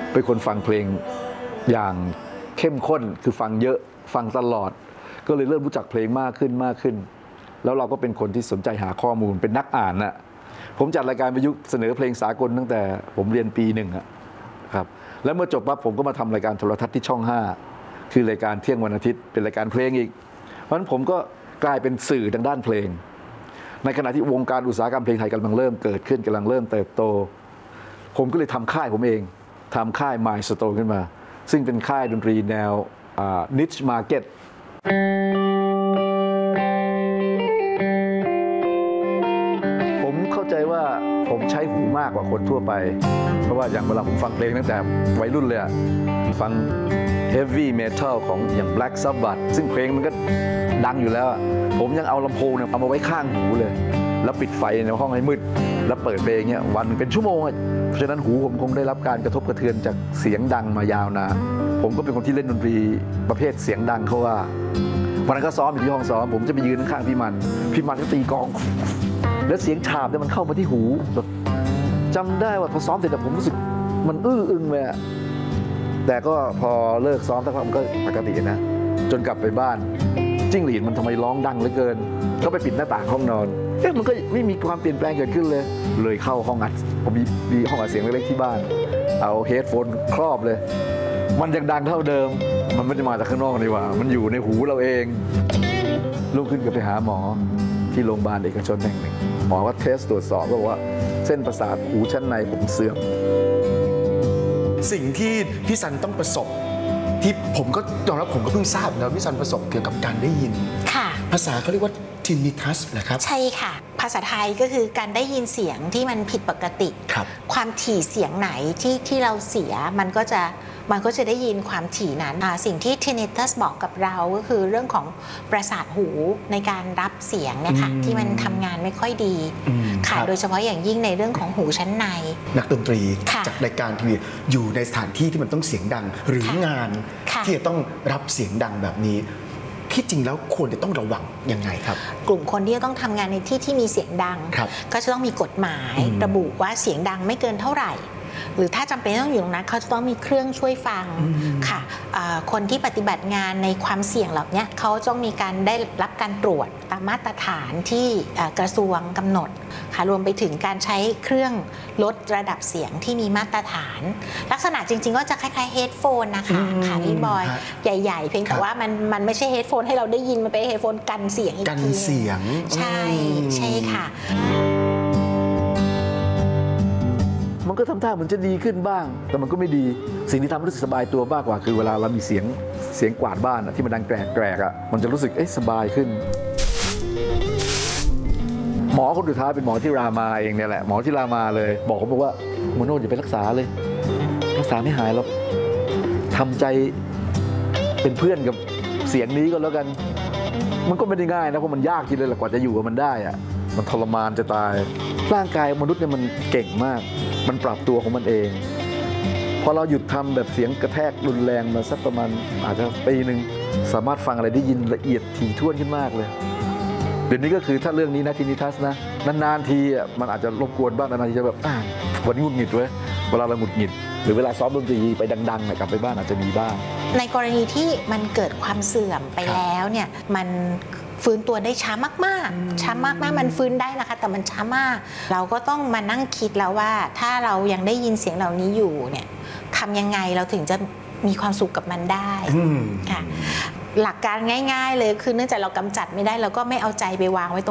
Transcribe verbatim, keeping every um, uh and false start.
เป็นคนฟังเพลงอย่างเข้มข้นคือฟังเยอะฟังตลอดก็เลยเริ่มรู้จักเพลงมากขึ้นมากขึ้นแล้วเราก็เป็นคนที่สนใจหาข้อมูลเป็นนักอ่านน่ะผมจัดรายการวิทยุเสนอเพลงสากลตั้งแต่ผมเรียนปีหนึ่งครับแล้วเมื่อจบปั๊บผมก็มาทำรายการโทรทัศน์ที่ช่องห้าคือรายการเที่ยงวันอาทิตย์เป็นรายการเพลงอีกเพราะฉะนั้นผมก็กลายเป็นสื่อทางด้านเพลงในขณะที่วงการอุตสาหกรรมเพลงไทยกำลังเริ่มเกิดขึ้นกำลังเริ่มเติบโตผมก็เลยทำค่ายผมเองทำค่าย Milestone ขึ้นมาซึ่งเป็นค่ายดนตรีแนว niche market ผมเข้าใจว่าผมใช้หูมากกว่าคนทั่วไปเพราะว่าอย่างเวลาผมฟังเพลงตั้งแต่วัยรุ่นเลยฟัง heavy metal ของอย่าง Black Sabbath ซึ่งเพลงมันก็ดังอยู่แล้วผมยังเอาลำโพงเนี่ยเอามาไว้ข้างหูเลยแล้วปิดไฟในห้องให้มืดแล้วเปิดเพลงเนี่ยวันเป็นชั่วโมงเพราะฉะนั้นหูผมคงได้รับการกระทบกระเทือนจากเสียงดังมายาวนานผมก็เป็นคนที่เล่นดนตรีประเภทเสียงดังเขาว่าวันนั้นก็ซ้อมอยู่ที่ห้องซ้อมผมจะไปยืนข้างพี่มันพี่มันก็ตีกลองแล้วเสียงฉาบเนี่ยมันเข้ามาที่หูแบบจำได้ว่าพอซ้อมเสร็จแต่ผมรู้สึกมันอื้ออึงเลยแต่ก็พอเลิกซ้อมสักพักมันก็ปกตินะจนกลับไปบ้านจิ้งหรีดมันทำไมร้องดังเหลือเกินก็ไปปิดหน้าต่างห้องนอนเอ๊ะมันก็ไม่มีความเปลี่ยนแปลงเกิดขึ้นเลยเลยเข้าห้องอัดผมมีมีห้องอัดเสียงเล็กๆที่บ้านเอาเฮดโฟนครอบเลยมันยังดังเท่าเดิมมันไม่ได้มาจากข้างนอกนี่หว่ามันอยู่ในหูเราเองลุกขึ้นก็ไปหาหมอที่โรงพยาบาลเอกชนแห่งหนึ่งหมอก็เทสตรวจสอบก็บอกว่าเส้นประสาทหูชั้นในผมเสื่อมสิ่งที่พี่ซันต้องประสบที่ผมก็ยอมรับผมก็เพิ่งทราบนะพี่ซันประสบเกี่ยวกับการได้ยินค่ะภาษาเขาเรียกว่าทินนิทัสนะครับใช่ค่ะภาษาไทยก็คือการได้ยินเสียงที่มันผิดปกติครับความถี่เสียงไหนที่ที่เราเสียมันก็จะมันก็จะได้ยินความถี่นั้นสิ่งที่ tinnitus บอกกับเราก็คือเรื่องของประสาทหูในการรับเสียงนะคะที่มันทำงานไม่ค่อยดีค่ะโดยเฉพาะอย่างยิ่งในเรื่องของหูชั้นในนักดนตรีจากรายการทีวีอยู่ในสถานที่ที่มันต้องเสียงดังหรืองานที่จะต้องรับเสียงดังแบบนี้ที่จริงแล้วควรจะต้องระวังยังไงครับกลุ่มคนที่จะต้องทำงานในที่ที่มีเสียงดังก็จะต้องมีกฎหมายระบุว่าเสียงดังไม่เกินเท่าไหร่หรือถ้าจำเป็นต้องอยู่ตรงนั้นเขาจะต้องมีเครื่องช่วยฟังค่ะคนที่ปฏิบัติงานในความเสี่ยงเหล่านี้เขาต้องมีการได้รับการตรวจตามมาตรฐานที่กระทรวงกำหนดค่ะรวมไปถึงการใช้เครื่องลดระดับเสียงที่มีมาตรฐานลักษณะจริงๆก็จะคล้ายๆเฮดโฟนนะคะค่ะพี่บอยใหญ่ๆเพียงแต่ว่ามันมันไม่ใช่เฮดโฟนให้เราได้ยินมันเป็นเฮดโฟนกันเสียงอีกทีกันเสียงใช่ใช่ค่ะมันก็ทำท่าเหมือนจะดีขึ้นบ้างแต่มันก็ไม่ดีสิ่งที่ทำให้รู้สึกสบายตัวมากกว่าคือเวลาเรามีเสียงเสียงกวาดบ้านที่มันดังแกรกแกรกอ่ะมันจะรู้สึกเอ๊ะสบายขึ้นหมอคนสุดท้ายเป็นหมอที่รามาเองเนี่ยแหละหมอที่รามาเลยบอกผมบอกว่าโมโนอย่าไปรักษาเลยรักษาไม่หายหรอกทำใจเป็นเพื่อนกับเสียงนี้ก็แล้วกันมันก็ไม่ได้ง่ายนะเพราะมันยากจริงเลยแหละกว่าจะอยู่กับมันได้อ่ะมันทรมานจะตายร่างกายมนุษย์เนี่ยมันเก่งมากมันปรับตัวของมันเองพอเราหยุดทำแบบเสียงกระแทกรุนแรงมาสักประมาณอาจจะปีหนึ่งสามารถฟังอะไรได้ยินละเอียดถี่ถ้วนขึ้นมากเลยเดี๋ยวนี้ก็คือถ้าเรื่องนี้นะทินิทัสนะนานๆทีอ่ะมันอาจจะรบกวนบ้างนานๆทีจะแบบอ่าวันนี้หงุดหงิดเว้ยเวลาเราหงุดหงิดหรือเวลาซ้อมดนตรีไปดังๆกลับไปบ้านอาจจะมีบ้างในกรณีที่มันเกิดความเสื่อมไปแล้วเนี่ยมันฟื้นตัวได้ช้ามากๆช้ามากๆมันฟื้นได้นะคะแต่มันช้ามากเราก็ต้องมานั่งคิดแล้วว่าถ้าเรายังได้ยินเสียงเหล่านี้อยู่เนี่ยทำยังไงเราถึงจะมีความสุขกับมันได้ค่ะหลักการง่ายๆเลยคือเนื่องจากเรากำจัดไม่ได้เราก็ไม่เอาใจไปวางไว้ตรง